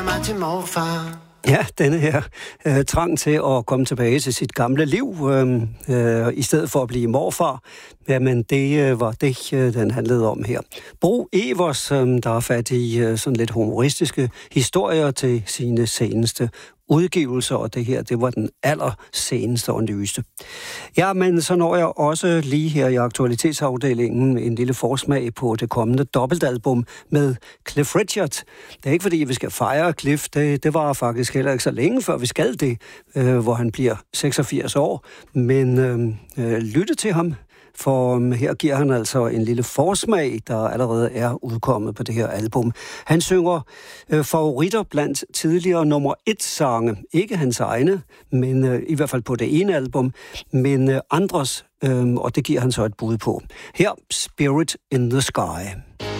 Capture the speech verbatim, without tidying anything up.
Til morfar. Ja, denne her øh, trang til at komme tilbage til sit gamle liv, øh, øh, i stedet for at blive morfar. Jamen, det øh, var det, øh, den handlede om her. Bo Evers, øh, der har fat i øh, sådan lidt humoristiske historier til sine seneste udgivelser, og det her, det var den allerseneste og nyeste. Ja, men så når jeg også lige her i aktualitetsafdelingen en lille forsmag på det kommende dobbeltalbum med Cliff Richard. Det er ikke fordi, vi skal fejre Cliff, det, det var faktisk heller ikke så længe før vi skal det, øh, hvor han bliver seksogfirs år, men øh, øh, lytte til ham. For her giver han altså en lille forsmag, der allerede er udkommet på det her album. Han synger øh, favoritter blandt tidligere nummer et sange. Ikke hans egne, men øh, i hvert fald på det ene album, men øh, andres, øh, og det giver han så et bud på. Her, Spirit in the Sky.